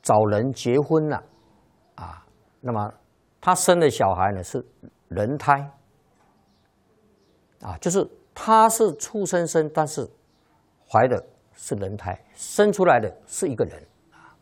找人结婚了啊，那么他生的小孩呢是人胎啊，就是他是畜生生，但是怀的是人胎，生出来的是一个人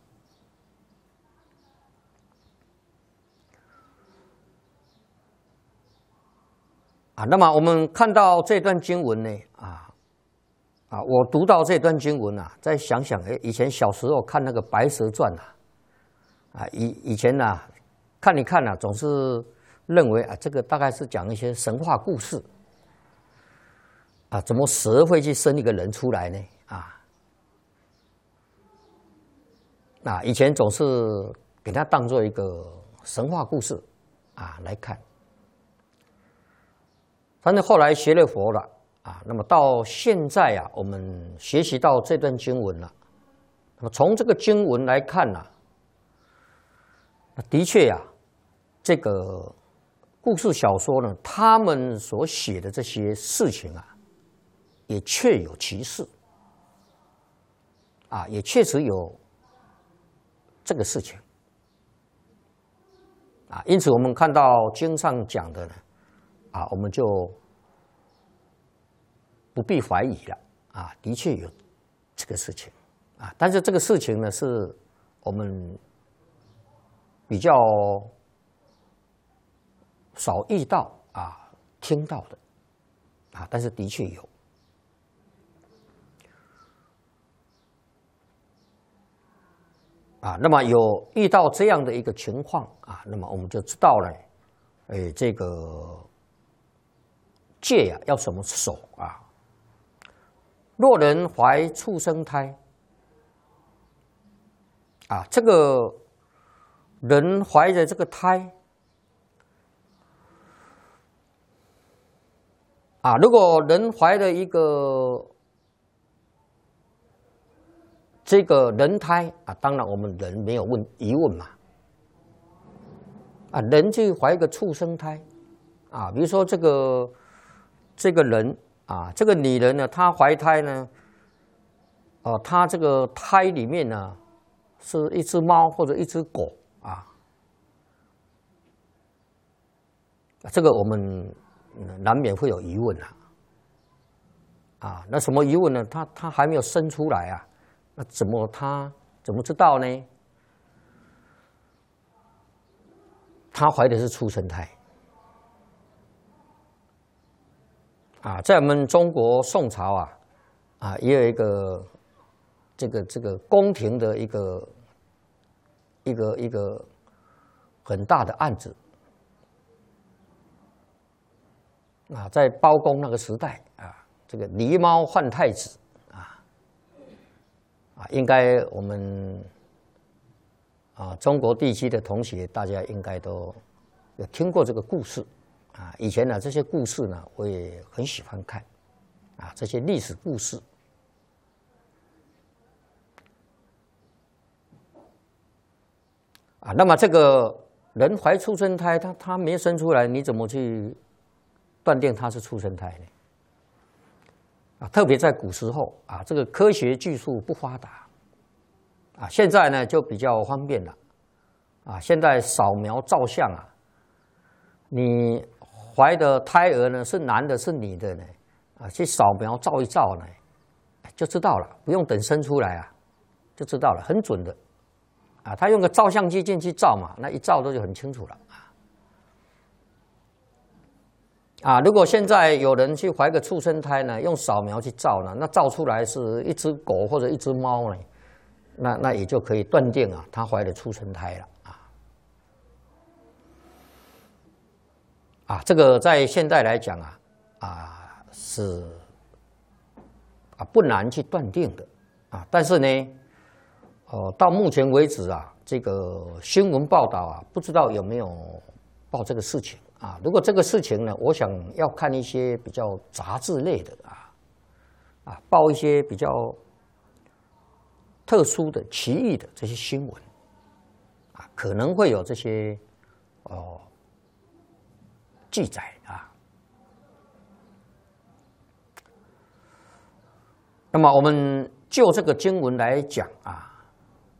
啊。那么我们看到这段经文呢我读到这段经文啊，再想想，以前小时候看那个《白蛇传》以前看一看总是认为这个大概是讲一些神话故事怎么蛇会去生一个人出来呢？以前总是给它当做一个神话故事来看，但是后来学了佛了那么到现在我们学习到这段经文了，那么从这个经文来看的确这个故事小说呢，他们所写的这些事情也确有其事也确实有这个事情因此我们看到经上讲的呢我们就不必怀疑了的确有这个事情但是这个事情呢是我们比较少遇到听到的但是的确有那么有遇到这样的一个情况那么我们就知道了，这个戒要怎么守若人怀畜生胎这个人怀着这个胎如果人怀了一个这个人胎当然我们人没有疑问嘛人去怀一个畜生胎比如说这个人这个女人呢，她怀胎呢她这个胎里面呢是一只猫或者一只狗这个我们难免会有疑问那什么疑问呢？他还没有生出来那他怎么知道呢？他怀的是畜生胎在我们中国宋朝也有一个这个宫廷的一个很大的案子在包公那个时代这个狸猫换太子应该我们中国地区的同学大家应该都有听过这个故事以前这些故事呢我也很喜欢看这些历史故事那么这个人怀畜生胎他没生出来，你怎么去断定他是畜生胎呢？特别在古时候这个科学技术不发达现在呢就比较方便了现在扫描照相你怀的胎儿呢是男的是女的呢去扫描照一照呢就知道了，不用等生出来就知道了，很准的他用个照相机进去照嘛，那一照都就很清楚了如果现在有人去怀个畜生胎呢，用扫描去照呢，那照出来是一只狗或者一只猫呢，那也就可以断定他怀了畜生胎了这个在现在来讲是不难去断定的但是呢到目前为止这个新闻报道不知道有没有报这个事情如果这个事情呢，我想要看一些比较杂志类的报一些比较特殊的、奇异的这些新闻可能会有这些记载那么我们就这个经文来讲